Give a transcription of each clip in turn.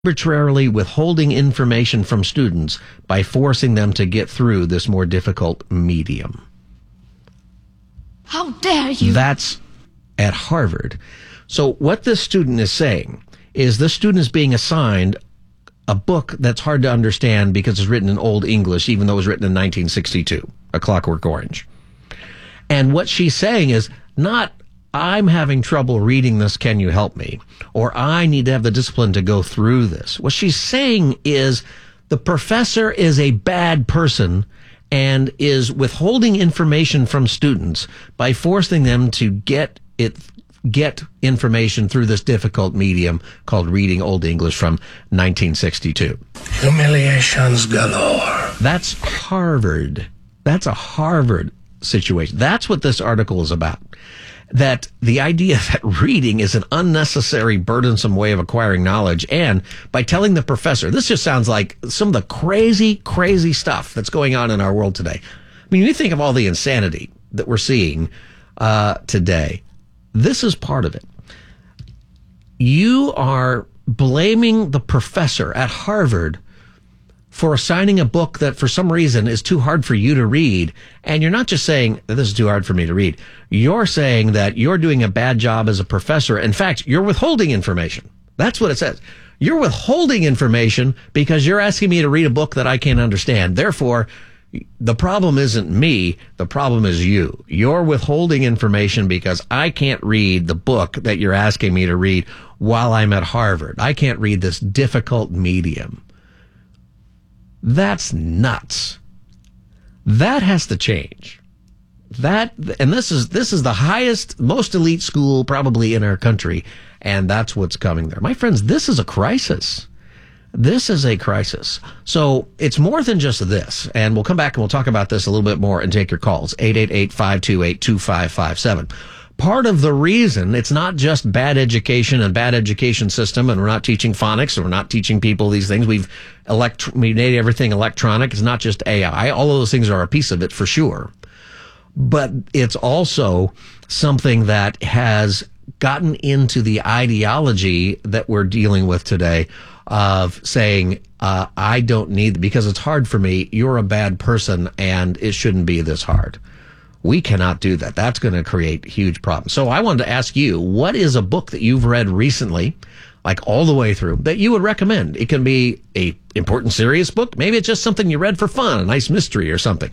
arbitrarily withholding information from students by forcing them to get through this more difficult medium. How dare you? That's at Harvard. So what this student is saying is this student is being assigned a book that's hard to understand because it's written in Old English, even though it was written in 1962, A Clockwork Orange. And what she's saying is not, I'm having trouble reading this, can you help me? Or I need to have the discipline to go through this. What she's saying is the professor is a bad person and is withholding information from students by forcing them to get information through this difficult medium called reading Old English from 1962. Humiliations galore. That's Harvard. That's a Harvard situation. That's what this article is about. That the idea that reading is an unnecessary, burdensome way of acquiring knowledge, and by telling the professor, this just sounds like some of the crazy, crazy stuff that's going on in our world today. I mean, you think of all the insanity that we're seeing today. This is part of it. You are blaming the professor at Harvard for assigning a book that for some reason is too hard for you to read. And you're not just saying that this is too hard for me to read. You're saying that you're doing a bad job as a professor. In fact, you're withholding information. That's what it says. You're withholding information because you're asking me to read a book that I can't understand. Therefore, the problem isn't me. The problem is you. You're withholding information because I can't read the book that you're asking me to read while I'm at Harvard. I can't read this difficult medium. That's nuts. That has to change. And this is the highest, most elite school probably in our country, and that's what's coming there. My friends, this is a crisis. This is a crisis. So it's more than just this, and we'll come back and we'll talk about this a little bit more and take your calls. 888-528-2557. Part of the reason it's not just bad education and bad education system, and we're not teaching phonics and we're not teaching people these things. We made everything electronic. It's not just AI. All of those things are a piece of it for sure. But it's also something that has gotten into the ideology that we're dealing with today of saying, I don't need, because it's hard for me, you're a bad person and it shouldn't be this hard. We cannot do that. That's going to create huge problems. So I wanted to ask you, what is a book that you've read recently, like all the way through, that you would recommend? It can be a important, serious book. Maybe it's just something you read for fun, a nice mystery or something.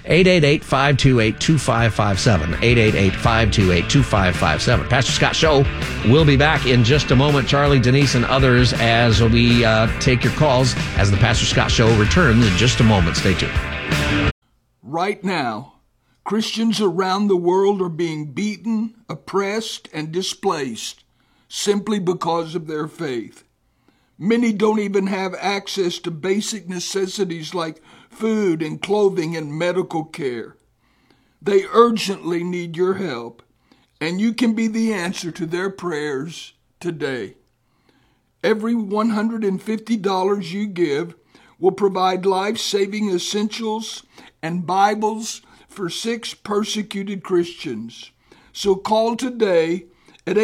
888-528-2557. 888-528-2557. Pastor Scott Show will be back in just a moment. Charlie, Denise, and others as we take your calls as the Pastor Scott Show returns in just a moment. Stay tuned. Right now, Christians around the world are being beaten, oppressed, and displaced simply because of their faith. Many don't even have access to basic necessities like food and clothing and medical care. They urgently need your help, and you can be the answer to their prayers today. Every $150 you give will provide life-saving essentials and Bibles for 6 persecuted Christians. So call today at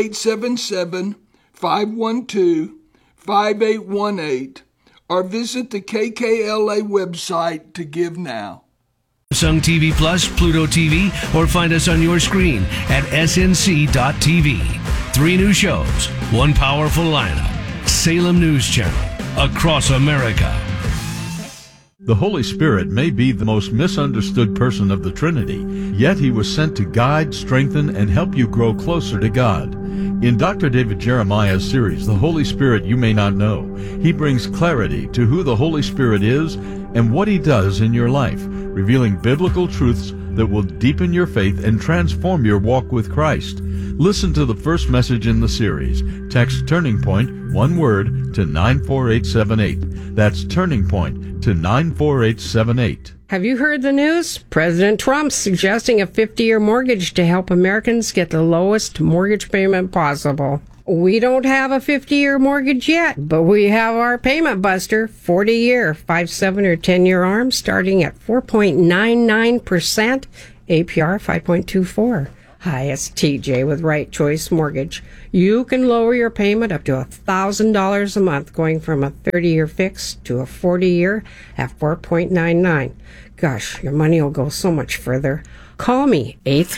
877-512-5818 or visit the KKLA website to give now. Samsung TV Plus, Pluto TV, or find us on your screen at snc.tv. 3 new shows, 1 powerful lineup. Salem News Channel, across America. The Holy Spirit may be the most misunderstood person of the Trinity, yet he was sent to guide, strengthen, and help you grow closer to God. In Dr. David Jeremiah's series, The Holy Spirit You May Not Know, he brings clarity to who the Holy Spirit is and what he does in your life, revealing biblical truths that will deepen your faith and transform your walk with Christ. Listen to the first message in the series. Text Turning Point, one word, to 94878. That's Turning Point to 94878. Have you heard the news? President Trump's suggesting a 50-year mortgage to help Americans get the lowest mortgage payment possible. We don't have a 50-year mortgage yet, but we have our payment buster, 40-year, 5, 7, or 10-year ARM starting at 4.99%, APR 5.24. Hi, it's TJ with Right Choice Mortgage. You can lower your payment up to $1,000 a month, going from a 30-year fix to a 40-year at 4.99. Gosh, your money will go so much further. Call me,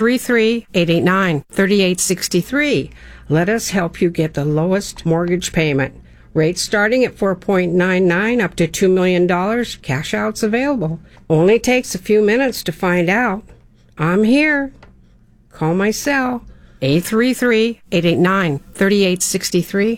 833-889-3863. Let us help you get the lowest mortgage payment. Rates starting at 4.99 up to $2 million. Cash outs available. Only takes a few minutes to find out. I'm here. Call my cell, 833-889-3863,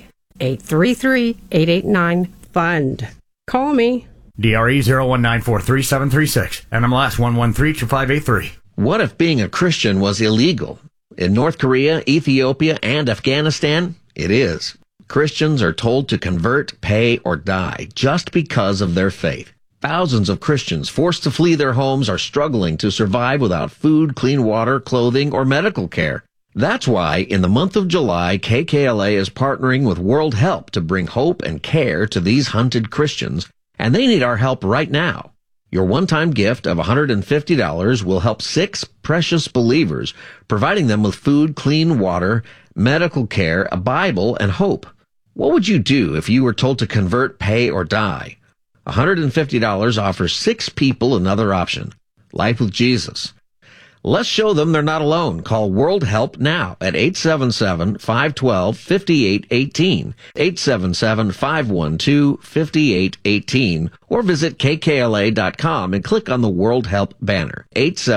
833-889-FUND. Call me. DRE 01943736, NMLS 1132583. What if being a Christian was illegal? In North Korea, Ethiopia, and Afghanistan, it is. Christians are told to convert, pay, or die just because of their faith. Thousands of Christians forced to flee their homes are struggling to survive without food, clean water, clothing, or medical care. That's why, in the month of July, KKLA is partnering with World Help to bring hope and care to these hunted Christians, and they need our help right now. Your one-time gift of $150 will help 6 precious believers, providing them with food, clean water, medical care, a Bible, and hope. What would you do if you were told to convert, pay, or die? $150 offers 6 people another option, life with Jesus. Let's show them they're not alone. Call World Help now at 877-512-5818, 877-512-5818, or visit kkla.com and click on the World Help banner,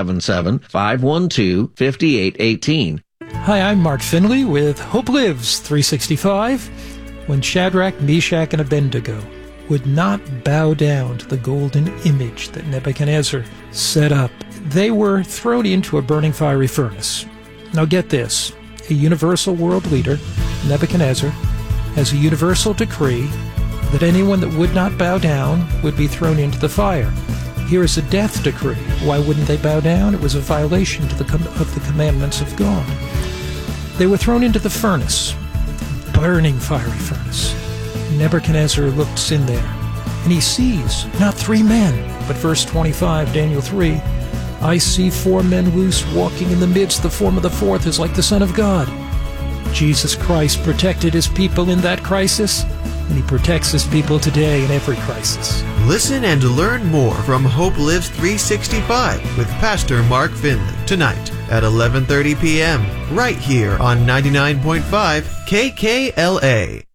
877-512-5818. Hi, I'm Mark Finley with Hope Lives 365. When Shadrach, Meshach, and Abednego would not bow down to the golden image that Nebuchadnezzar set up, they were thrown into a burning fiery furnace. Now get this, a universal world leader, Nebuchadnezzar, has a universal decree that anyone that would not bow down would be thrown into the fire. Here is a death decree. Why wouldn't they bow down? It was a violation of the commandments of God. They were thrown into the furnace, burning fiery furnace. Nebuchadnezzar looks in there, and he sees not 3 men, but verse 25, Daniel 3, I see 4 men loose walking in the midst. The form of the 4th is like the Son of God. Jesus Christ protected his people in that crisis, and he protects his people today in every crisis. Listen and learn more from Hope Lives 365 with Pastor Mark Finley tonight at 11:30 p.m. right here on 99.5 KKLA.